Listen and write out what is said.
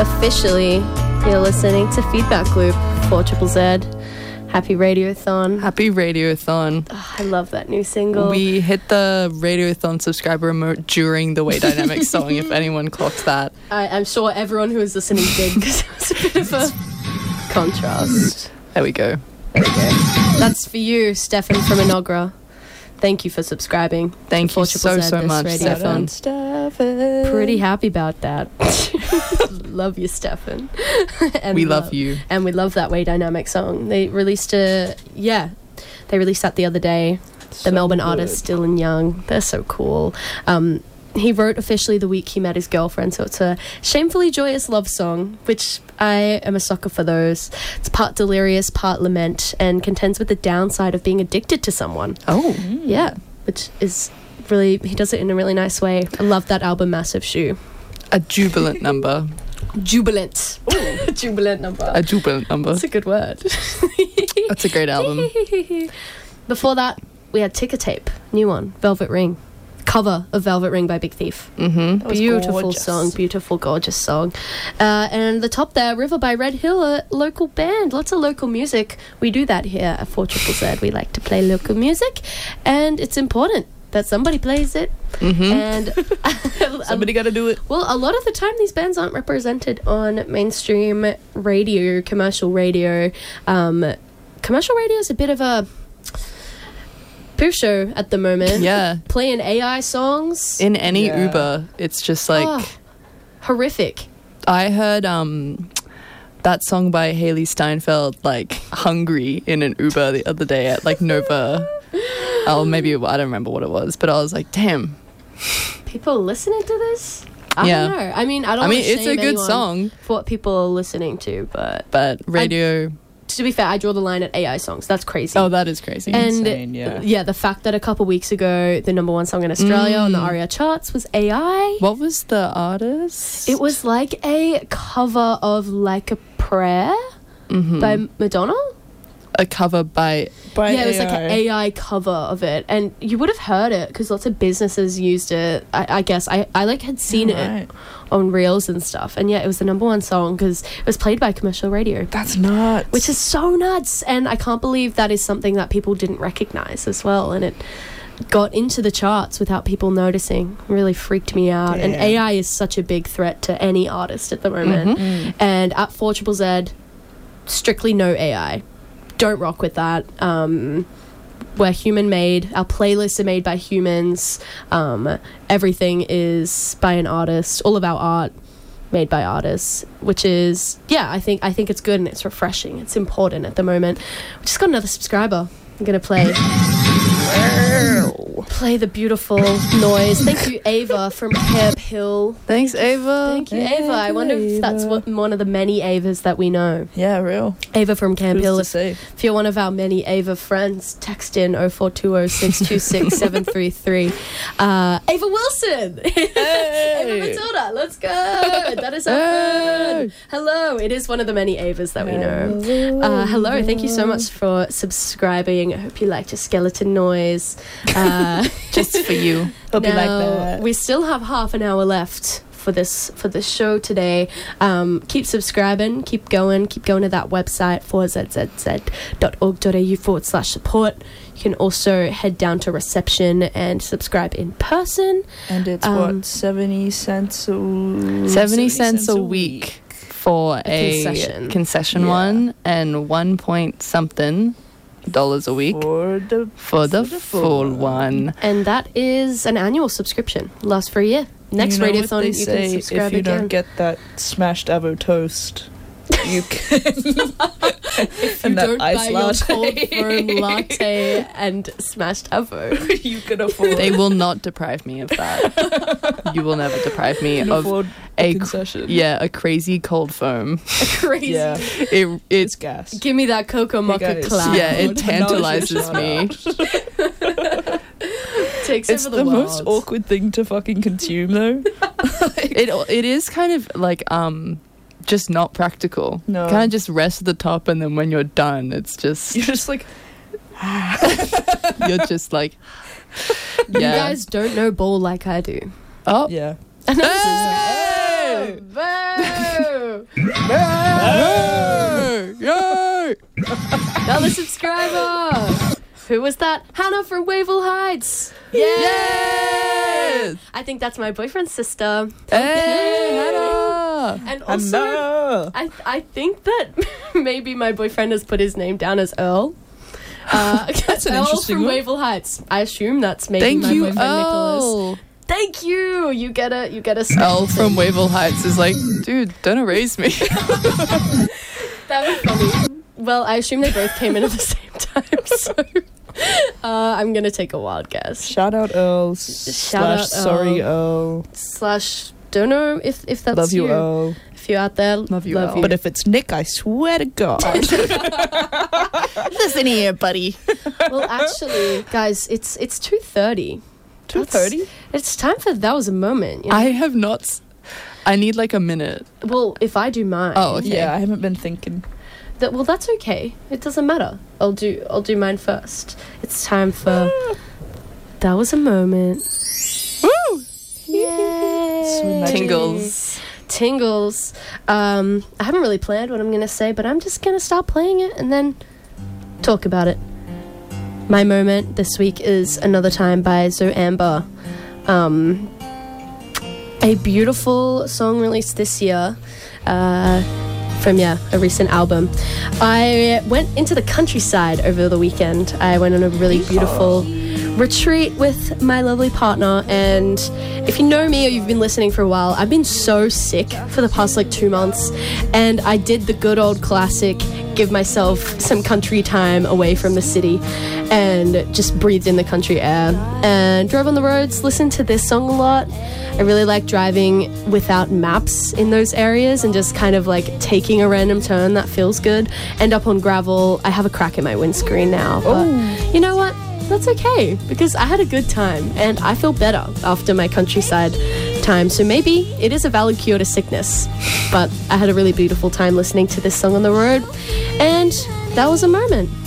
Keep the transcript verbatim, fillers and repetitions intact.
Officially, you're listening to Feedback Loop for Triple Z. Happy Radiothon. Happy Radiothon. Oh, I love that new single. We hit the Radiothon subscriber remote during the Way Dynamics song, if anyone clocked that. I, I'm sure everyone who was listening did, because it was a bit of a contrast. There we go. There we go. That's for you, Stefan from Inogra. Thank you for subscribing. Thank you so, so much, Radiothon. Stefan. Pretty happy about that. Love you, Stefan. And we love, love you. And we love that Way Dynamic song. They released a, yeah, they released that the other day. The So Melbourne good. artist, Dylan Young. They're so cool. Um, he wrote officially the week he met his girlfriend, so it's a shamefully joyous love song, which I am a sucker for those. It's part delirious, part lament, and contends with the downside of being addicted to someone. Oh. Yeah, which is really, he does it in a really nice way. I love that album, Massive Shoe. A jubilant number. Jubilant. Jubilant number. A jubilant number. That's a good word. That's a great album. Before that, we had Ticker Tape, new one, Velvet Ring. Cover of Velvet Ring by Big Thief. Mm-hmm. Beautiful gorgeous. song, beautiful, gorgeous song. Uh, and the top there, River by Red Hill, a local band. Lots of local music. We do that here at four Triple Z. We like to play local music, and it's important that somebody plays it. Mm-hmm. And Somebody got to do it. well, a lot of the time these bands aren't represented on mainstream radio, commercial radio. Um, commercial radio is a bit of a poo show at the moment. Yeah. Playing A I songs. In any Yeah. Uber, it's just like... Oh, horrific. I heard um that song by Haley Steinfeld, like Hungry, in an Uber the other day at like Nova. Oh, maybe, I don't remember what it was, but I was like, damn. People listening to this? I Yeah. don't know. I mean, I don't I mean, wanna it's a shame good anyone song, for what people are listening to, but but radio... to be fair, I draw the line at A I songs. That's crazy. Oh, that is crazy. and insane, yeah. the fact that a couple weeks ago the number one song in Australia on the Mm. ARIA charts was A I. What was the artist? It was like a cover of Like a Prayer Mhm. by Madonna. a cover by... By yeah, it was A I. like an A I cover of it, and you would have heard it because lots of businesses used it. I, I guess I, I like had seen it Right. on reels and stuff, and yeah, it was the number one song because it was played by commercial radio, That's nuts. which is so nuts. And I can't believe that is something that people didn't recognize as well, and it got into the charts without people noticing. It really freaked me out. And Damn. A I is such a big threat to any artist at the moment. Mm. And at four Triple Z, strictly no A I. Don't rock with that. Um, we're human made. Our playlists are made by humans. Um, everything is by an artist. All of our art made by artists, which is, yeah, I think I think it's good and it's refreshing. It's important at the moment. We just got another subscriber. I'm gonna play play the beautiful noise. Thank you, Ava from Camp Hill. Thanks, Ava. Thank you, Ava. I wonder if that's what, one of the many Avas that we know. Yeah, real. Ava from Camp Who's Hill. to If, say? if you're one of our many Ava friends, text in oh four two oh six two six seven three three. Uh, Ava Wilson! Ava Matilda, let's go! That is our friend. Hello, it is one of the many Avas that we know. Uh, hello, thank you so much for subscribing. I hope you liked your skeleton noise. Uh, Just for you. Hope you like now, that. we still have half an hour left for this for this show today. Um, keep subscribing, keep going, keep going to that website four z z z dot org dot a u forward slash support. You can also head down to reception and subscribe in person. And it's Um, what, seventy cents a seventy cents a week for A a concession. concession Yeah. one, and one point something dollars a week for the for the for the full full one. And that is an annual subscription. Lasts for a year. Next you know what Radiothon, they you say, can subscribe if you again. don't get that smashed avo toast, you can. if you and that don't ice buy your latte. cold foam latte and smashed avo. you can afford. They will not deprive me of that. You will never deprive me can of afford a a concession. yeah a crazy cold foam. Crazy. Yeah, It it's it's gas. Give me that cocoa Hey, mocha guys. cloud. yeah it Acknowledge tantalizes your me. shout-out. Takes It's over the, the, most world. awkward thing to fucking consume, though. It it is kind of like um just not practical. No. Kind of just rest at the top, and then when you're done, it's just You're just like, you're just like You yeah. guys don't know ball like I do. Oh yeah. And Hey! Boo! Yay! Yay! Another subscriber. Who was that? Hannah from Wavell Heights. Yay! Yes! I think that's my boyfriend's sister. Hey, Hannah! And also, Hello. I I think that maybe my boyfriend has put his name down as Earl. Uh, That's an Earl interesting from one. Wavell Heights. I assume that's maybe Thank my you, boyfriend Nicholas. Earl. Thank you. You get a you get a Elle from Wavell Heights is like, dude, don't erase me. That was funny. Well, I assume they both came in at the same time, so uh, I'm gonna take a wild guess. Shout out Earl. Shout slash out sorry Earl. Slash, don't know if if that's Love you, Earl. If you're out there, Love you, love Earl. you. But if it's Nick, I swear to God. Listen here, buddy. Well, actually, guys, it's it's two thirty. two thirty? It's time for that was a moment. You know? I have not. s- I need like a minute. well, if I do mine, Oh, okay. Yeah, I haven't been thinking. that well, that's okay. It doesn't matter. I'll do I'll do mine first. It's time for that was a moment. Woo! Yay! Tingles. Tingles. Um, I haven't really planned what I'm gonna say, but I'm just gonna start playing it and then talk about it. My moment this week is Another Time by Zoe Amber. Um, a beautiful song released this year uh, from, yeah, a recent album. I went into the countryside over the weekend. I went on a really beautiful retreat with my lovely partner, and if you know me or you've been listening for a while, I've been so sick for the past like two months, and I did the good old classic, give myself some country time away from the city and just breathed in the country air and drove on the roads, listened to this song a lot. I really like driving without maps in those areas and just kind of like taking a random turn that feels good. End up on gravel. I have a crack in my windscreen now, but you know what? That's okay, because I had a good time and I feel better after my countryside time. So maybe it is a valid cure to sickness. But I had a really beautiful time listening to this song on the road, and that was a moment.